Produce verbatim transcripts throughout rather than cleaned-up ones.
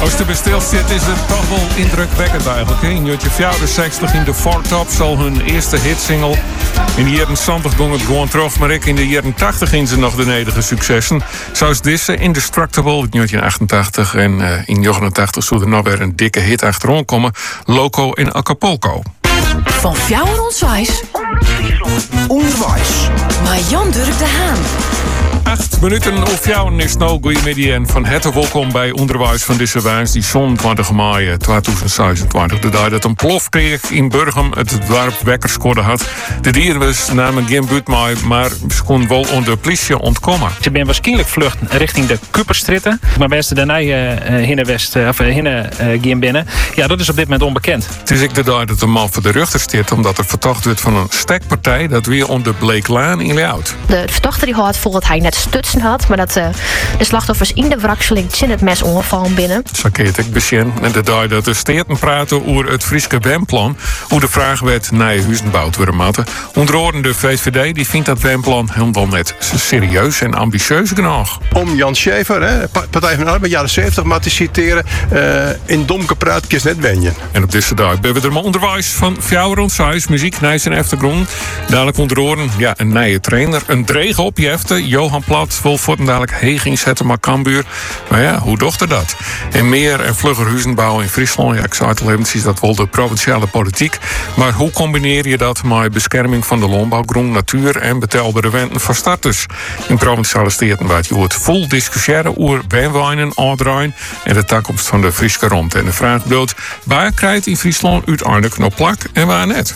Als je bestil zit, is het toch wel indrukwekkend eigenlijk. In negentien vierenzestig in de Four Tops al hun eerste hitsingle. In de jaren zeventig ging het gewoon terug, maar ik in de jaren tachtig in ze nog de nederige successen. Zoals deze, Indestructible, in negentien achtentachtig. En uh, in negenentachtig zou er nog weer een dikke hit achterom komen. Loco in Acapulco. Van Fjouwer Onswijs. Onderwijs. Maar Jan Durk de Haan. Acht minuten of jou is nou goeiemiddag en van harte welkom bij Onderwijs van deze waans die zesentwintig mei tweeduizend zesentwintig. De dag dat een plof kreeg in Burgum het dorp Wekkerskodde had. De dieren was namen geen buurt mee, maar ze kon wel onder politie ontkomen. Ze ben waarschijnlijk vlucht richting de Kuperstritten, maar best daarna uh, hinne west uh, of hinne uh, gaan binnen. Ja, dat is op dit moment onbekend. Het is ik de dag dat de man voor de rechter staat omdat er verdacht wordt van een stekpartij dat weer onder Bleeklaan in Leeuwarden. De verdachte die had vol dat hij net stutsen had, maar dat uh, de slachtoffers in de wrakseling in het mes ongevallen binnen. Zo keert ik bezien en de dag dat de steden praten over het Frieske Wemplan, hoe de vraag werd naar huizen gebouwd worden matten. Onder andere de V V D die vindt dat Wemplan helemaal net serieus en ambitieus genoeg. Om Jan Schäfer, hè, Partij van de Arbeid, jaren zeventig, maar te citeren, uh, in domke praatjes net wenjen. En op deze dag hebben we er maar onderwijs van Fjouwer Onswijs, muziek, nijs en achtergrond. Dadelijk onder oren, ja, een nieuwe trainer, een drege opjefte, Johan Plat wil voor dadelijk Heging zetten, maar Cambuur. Maar ja, hoe dochter dat? En meer en vlugger huizenbouw in Friesland, ja, ik zei het al even, is dat wel de provinciale politiek. Maar hoe combineer je dat met bescherming van de landbouw, groen, natuur en betaalbare renten voor starters? In provinciale steden waar je wordt vol discussiëren over wijnwijnen, aardrein en de toekomst van de Frieske rond. En de vraag bedoelt, waar krijgt in Friesland uiteindelijk nog plak en waar net?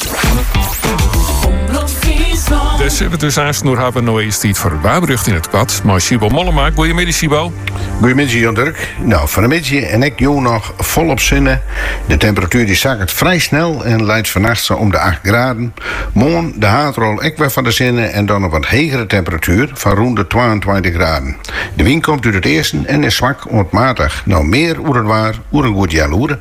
Dus we dus aansnoer hebben nog eens tijd voor Waarbrug in het kwad. Maar Sibo Mollema, goedemiddag Sibo. Goedemiddag Jan Dirk. Nou, vanmiddag en ik joh nog volop zinnen. De temperatuur die zakt vrij snel en leidt vannacht zo om de acht graden. Morgen de haatrol ik weer van de zinnen en dan een wat hegere temperatuur van rond de tweeëntwintig graden. De wind komt uit het eersten en is zwak onmatig. Nou meer oer het waar, oer een goed jaloeren.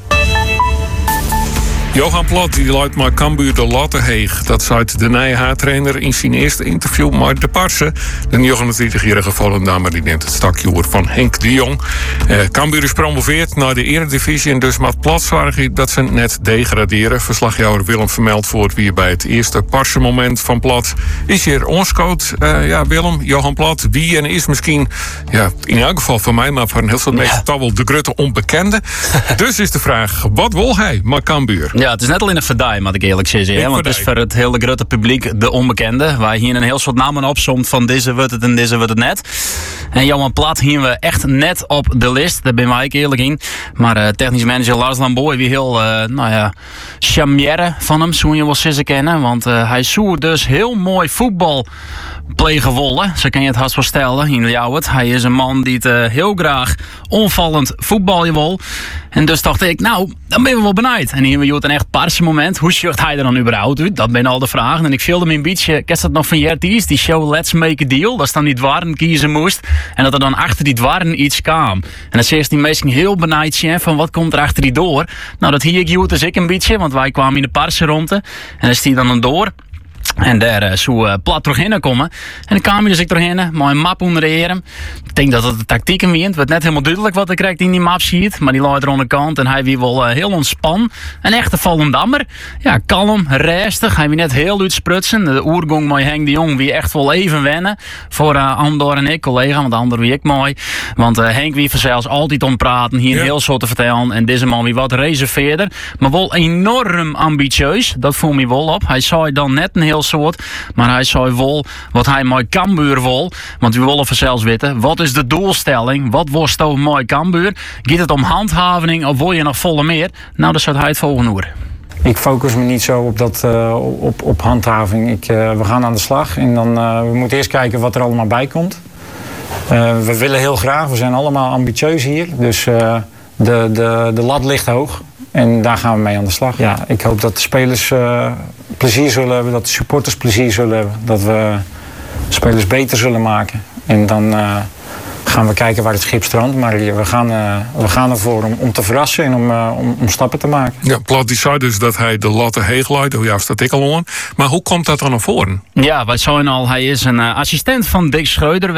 Johan Plat die luidt maar Cambuur de latte heeg. Dat zei de nieuwe haartrainer in zijn eerste interview met de Parse. De negenentwintigjarige Volendammer die neemt het stakje over van Henk de Jong. Eh, Cambuur is promoveerd naar de Eredivisie en dus met Plat zorgen dat ze net degraderen. Verslagjouwer Willem vermeldt voor wie bij het eerste Parse moment van Plat is hier onscoot. Uh, ja, Willem, Johan Plat, wie en is misschien, ja, in elk geval van mij, maar voor een heel soort mensen toch wel de grutte onbekende. Dus is de vraag, wat wil hij met Cambuur? Ja, het is net al in een verdij, moet ik eerlijk zeggen. Hè? Want het is voor het hele grote publiek de onbekende. Waar hier een heel soort namen opzomt van deze wordt het en deze wordt het net. En Johan Plat hier we echt net op de list. Daar ben ik eerlijk in. Maar uh, technisch manager Lars Lamboy, wie heel, uh, nou ja, chamière van hem, zo je wel eens kennen. Want uh, hij zoekt dus heel mooi voetbal plegen wollen. Zo kan je het haast voorstellen in Leeuwarden. Hij is een man die het uh, heel graag onvallend voetbalje wil. En dus dacht ik, nou, dan ben we wel benieuwd. En hier hebben we een echt parse moment. Hoe zocht hij er dan überhaupt uit? Dat ben al de vragen. En ik viel me een beetje, ken dat nog van Jerties? Die show Let's Make a Deal. Dat is dan die dwarren kiezen moest. En dat er dan achter die dwarren iets kwam. En dan zei die mensen heel benieuwd zijn van wat komt er achter die door. Nou, dat hier ik joet dus ik een beetje. Want wij kwamen in de parse ronde. En dan is die dan een door. En daar uh, zou uh, Plat doorheen komen. En dan kwam je dus ik doorheen, met een map onder de heren. Ik denk dat het de tactiek in wint. Het werd net helemaal duidelijk wat ik krijgt in die map ziet. Maar die lag er aan de kant en hij wie wel uh, heel ontspan. Een echte Volendammer. Ja, kalm, rustig. Hij wie net heel uitsprutsen. De oergong met Henk de Jong wie echt wel even wennen. Voor uh, Andor en ik, collega. Want Andor wie ik mooi. Want uh, Henk wie vanzelfs altijd ompraten. Hier ja. Heel soort te vertellen. En deze man wie wat reserveerder. Maar wel enorm ambitieus. Dat voel me wel op. Hij zei dan net een heel soort, maar hij zei wel wat hij mooi Cambuur wil, want we willen vanzelfs weten, wat is de doelstelling, wat wordt toch mooi Cambuur, gaat het om handhaving of wil je nog volle meer? Nou, dat zou hij het volgende horen. Ik focus me niet zo op, dat, uh, op, op handhaving. Ik, uh, we gaan aan de slag en dan uh, we moeten eerst kijken wat er allemaal bij komt. Uh, we willen heel graag, we zijn allemaal ambitieus hier, dus uh, de, de, de lat ligt hoog. En daar gaan we mee aan de slag. Ja, ik hoop dat de spelers uh, plezier zullen hebben, dat de supporters plezier zullen hebben. Dat we spelers beter zullen maken. En dan uh, gaan we kijken waar het schip strandt. Maar we gaan, uh, we gaan ervoor om, om te verrassen en om, uh, om, om stappen te maken. Ja, Plat die zei dus dat hij de latte heeg leidt. Oh ja, staat ik al aan. Maar hoe komt dat dan naar voren? Ja, wij zijn al, hij is een uh, assistent van Dick Schreuder.